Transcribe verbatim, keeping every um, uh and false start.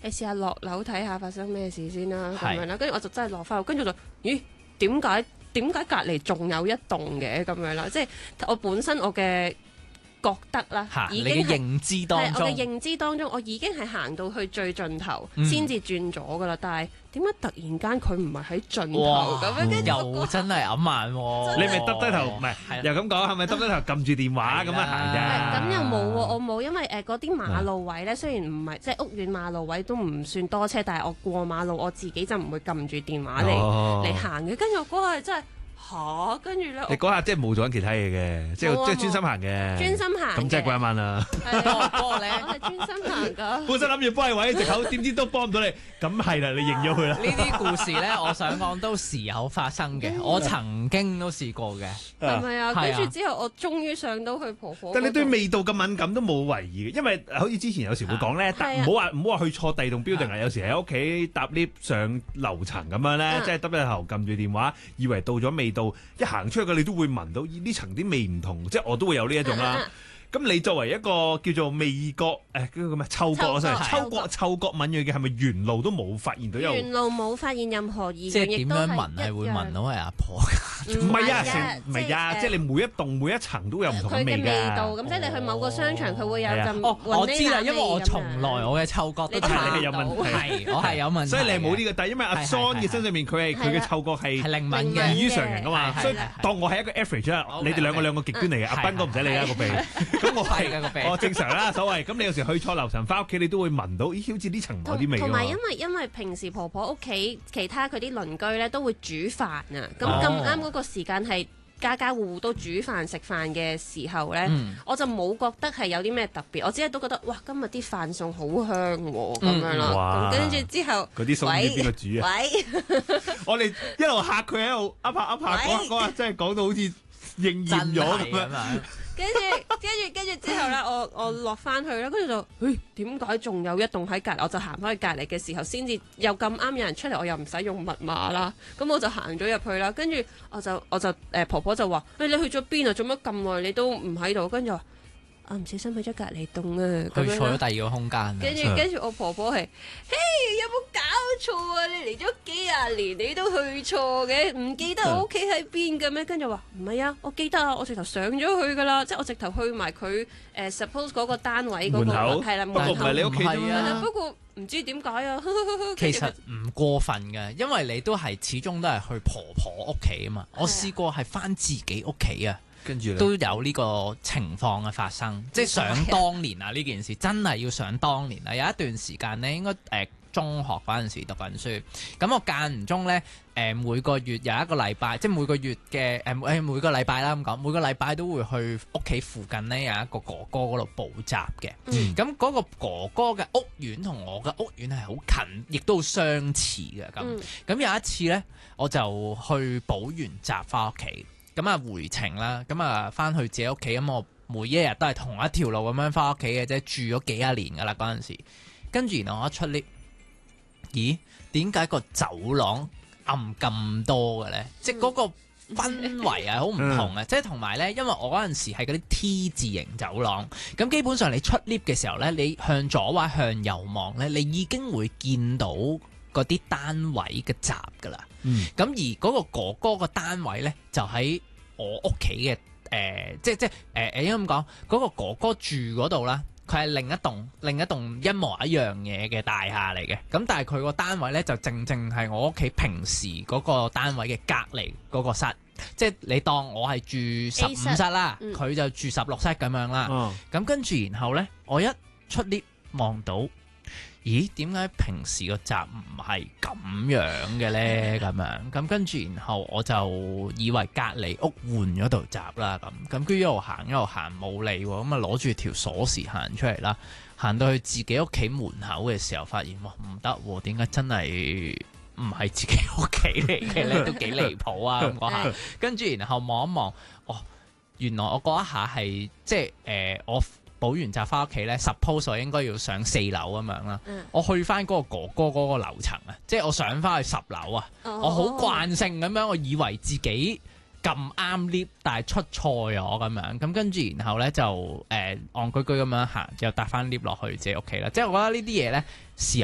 試下落樓睇下發生咩事先啦，咁樣啦。跟住我就真係落翻去，跟住就咦點解點解隔離仲有一棟嘅咁樣啦？即係我本身我嘅覺得啦，已經你嘅認知當中， 我嘅認知當中，我已經係行到去最盡頭先至轉咗噶啦。但係點解突然間佢唔係喺盡頭咁樣？ 又真係揞眼喎！ 你咪耷低頭，唔係又咁講，係咪耷低頭撳住電話咁樣行啫？ 咁又冇喎，我冇，因為誒嗰啲馬路位咧，雖然唔係即係屋苑馬路位都唔算多車，但係我過馬路我自己就唔會撳住電話嚟嚟行嘅。跟住我嗰下真係。嚇！跟住咧， 你嗰下即係冇做緊其他嘢嘅，即係即係專心行嘅。 專心行咁即係過一晚啦。 不過咧， 我係專心行㗎。 本身諗住幫你揾啲藉口，點知都幫唔到你。咁係啦，你認咗佢啦。 呢啲故事咧，我想講都時有發生嘅，我曾經都試過嘅。 係咪啊？跟住之後，我終於上到去婆婆。 但你對味道咁敏感都冇懷疑嘅，因為好似之前有時會講咧，唔好話唔好話去錯第二棟 building啊，有時喺屋企搭 lift 上樓層咁樣咧，即係耷低頭撳住電話，以為到咗味道，一行出去嘅你都會聞到呢層啲味唔同，即係我都會有呢一種啦。咁你作為一個叫做味覺誒嗰個咩嗅覺啊，嗅覺嗅覺敏鋭嘅，係咪沿路都冇發現到有？ 沿路冇發現任何異樣， 即係點樣聞係會聞到係阿婆？ 唔係啊，成唔係啊，即係你每一棟每一層都有唔同嘅味㗎。 佢嘅味道咁，即係你去某個商場，佢會有咁。 哦，我知啦，因為我從來我嘅嗅覺都係有問題， 係我係有問題， 所以你係冇呢個。但係因為阿 Son 嘅身上面，佢係佢嘅嗅覺係係靈敏嘅， 異於常人㗎嘛。所以當我係一個 average 啦，你哋兩個兩個極端嚟嘅。阿斌哥唔使理啦個鼻，咁我係。我正常啦，所謂咁你有時去錯樓層翻屋企，你都會聞到，咦？好似呢層某啲味。 同埋因為因為平時婆婆屋企其他佢啲鄰居咧都會煮飯啊，咁咁啱嗰個時間係家家戶戶都煮飯食飯嘅時候咧，嗯、我就冇覺得係有啲咩特別，我只係都覺得哇，今日啲飯餸好香喎、啊，咁、嗯、樣啦。咁跟住之後， 嗰啲餸唔知邊個煮啊？喂，我哋一路嚇佢喺度噏下噏下講講下，真係講到好似應驗咗咁樣。 跟住，跟住，跟住之後咧，我我落翻去啦，跟住就，誒點解仲有一棟喺隔離？我就行翻去隔離嘅時候，先至又咁啱有人出嚟，我又唔使用密碼啦。咁我就行咗入去啦。跟住我就我就誒、呃、婆婆就話：誒你去咗邊啊？做乜咁耐你都唔喺度？跟住話。我唔小心去咗隔離棟啊！ 去錯咗第二個空間。 跟住跟住我婆婆係，嘿有冇搞錯啊？你嚟咗幾廿年你都去錯嘅，唔記得我屋企喺邊嘅咩？跟住話唔係啊，我記得啊，我直頭上咗去噶啦，即係我直頭去埋佢誒 suppose 嗰個單位嗰、嗰個係啦，門口。 不過唔係你屋企啊。不過唔知點解啊。 其實唔過分嘅，因為你都係始終都係去婆婆屋企啊嘛。我試過係返自己屋企啊。 跟住都有呢個情況嘅發生，即係想當年啊！呢件事真係要想當年啊！有一段時間呢，應該誒、呃、中學嗰陣時讀緊書，咁我間唔中呢，誒、呃、每個月有一個禮拜，即係每個月嘅誒誒每個禮拜啦咁講，每個禮拜都會去屋企附近呢有一個哥哥嗰度補習嘅。咁嗰、嗯、個哥哥嘅屋苑同我嘅屋苑係好近，亦都好相似嘅。咁咁、嗯、有一次呢，我就去補完習翻屋企。咁啊回程啦，咁啊翻去自己屋企，咁我每一日都係同一條路咁樣翻屋企嘅啫，住咗幾廿年噶啦嗰陣時，跟住然後我一出 lift，咦？點解個走廊暗咁多嘅咧？嗯、即係嗰個氛圍係好唔同嘅，即係同埋咧，因為我嗰陣時係嗰啲 T 字形走廊，咁基本上你出 lift 嘅時候咧，你向左或向右望咧，你已經會見到嗰啲單位嘅閘噶啦。咁、嗯、而嗰個哥哥個單位咧，就喺我屋企嘅誒，即係即係誒誒，應該咁講，嗰、嗰個哥哥住嗰度啦，佢係另一棟另一棟一模一樣嘢嘅大廈嚟嘅。咁但係佢個單位咧，就正正係我屋企平時嗰個單位嘅隔離嗰個室，即係你當我係住十五室啦，佢、嗯、就住十六室咁樣啦。咁、嗯、跟住然後咧，我一出 lift 望到。咦？點解平時個閘唔係咁樣嘅咧？咁樣咁跟住，然後我就以為隔離屋換咗道閘啦。咁咁跟住一路行一路行冇理喎。咁啊攞住條鎖匙行出嚟啦。行到去自己屋企門口嘅時候，發現哇唔得喎！點解真係唔係自己屋企嚟嘅咧？都幾離譜啊！咁講下，跟住然後望一望，哦，原來我嗰一下係即係誒、呃、我。補完習翻屋企咧 suppose 我應該要上四樓咁樣啦。嗯、我去翻嗰個哥哥嗰個樓層啊，即係我上翻去十樓啊。哦、我好慣性咁樣，我以為自己撳啱 lift，但係出錯咗咁樣。咁跟住然後咧就誒戇居居咁樣行，就搭翻 lift 落去自己屋企啦。即係我覺得呢啲嘢咧時